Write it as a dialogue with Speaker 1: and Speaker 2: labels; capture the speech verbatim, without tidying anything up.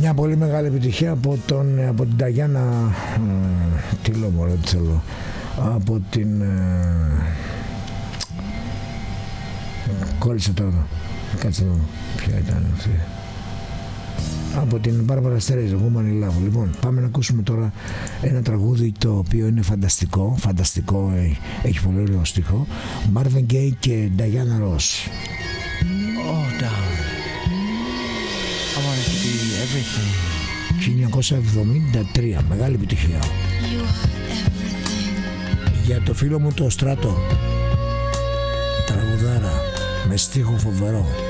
Speaker 1: Μια πολύ μεγάλη επιτυχία από, τον, από την Ταγιάννα, ε, τι λέω μωρέ, τι θέλω, από την ε, κόλλησε τώρα, κάτσε εδώ, ποια ήταν αυτή, από την Μπάρμπαρα Στρέιζαντ, Woman in Love. Λοιπόν, πάμε να ακούσουμε τώρα ένα τραγούδι το οποίο είναι φανταστικό, φανταστικό, έχει πολύ ωραίο στίχο, Marvin Gaye και Diana Ross.
Speaker 2: Oh, darling, I want it to be everything.
Speaker 1: χίλια εννιακόσια εβδομήντα τρία, μεγάλη επιτυχία. Για το φίλο μου το Στράτο, τραγουδάρα με στίχο φοβερό.